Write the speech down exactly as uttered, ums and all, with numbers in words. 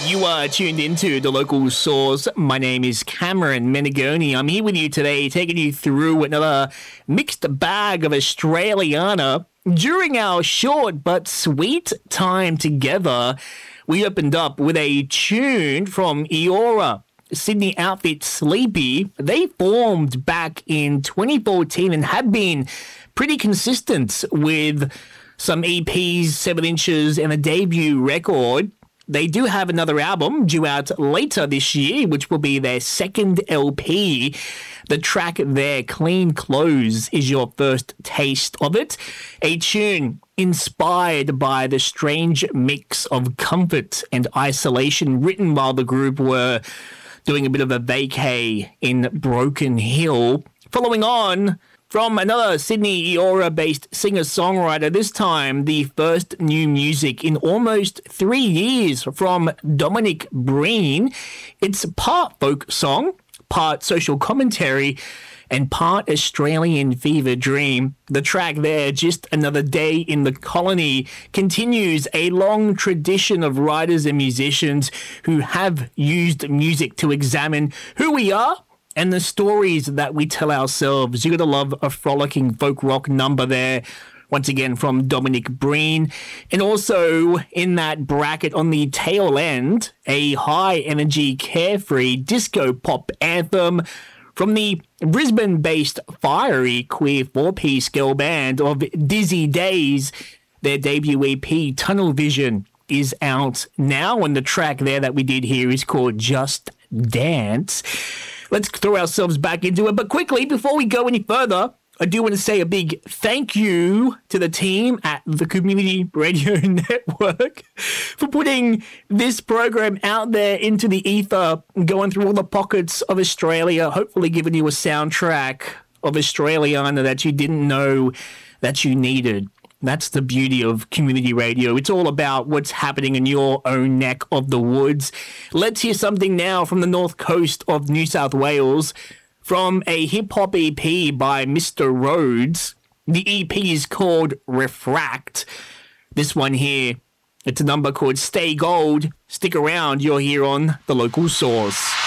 You are tuned into The Local Source. My name is Cameron Menegoni. I'm here with you today, taking you through another mixed bag of Australiana. During our short but sweet time together, we opened up with a tune from Eora, Sydney outfit Sleepy. They formed back in twenty fourteen and have been pretty consistent with some E Ps, seven inches, and a debut record. They do have another album due out later this year, which will be their second L P. The track there, Clean Clothes, is your first taste of it. A tune inspired by the strange mix of comfort and isolation written while the group were doing a bit of a vacay in Broken Hill. Following on from another Sydney Eora-based singer-songwriter, this time the first new music in almost three years from Dominic Breen. It's part folk song, part social commentary, and part Australian fever dream. The track there, Just Another Day in the Colony, continues a long tradition of writers and musicians who have used music to examine who we are and the stories that we tell ourselves. You gotta love a frolicking folk rock number there. Once again from Dominic Breen. And also in that bracket on the tail end, a high energy, carefree disco pop anthem from the Brisbane-based fiery queer four-piece girl band of Dizzy Days. Their debut E P, Tunnel Vision, is out now, and the track there that we did here is called Just Dance. Let's throw ourselves back into it. But quickly, before we go any further, I do want to say a big thank you to the team at the Community Radio Network for putting this program out there into the ether, going through all the pockets of Australia, hopefully giving you a soundtrack of Australiana that you didn't know that you needed. That's the beauty of community radio. It's all about what's happening in your own neck of the woods. Let's hear something now from the north coast of New South Wales from a hip-hop E P by Mister Rhodes. The E P is called Refract. This one here, it's a number called Stay Gold. Stick around, you're here on The Local Source.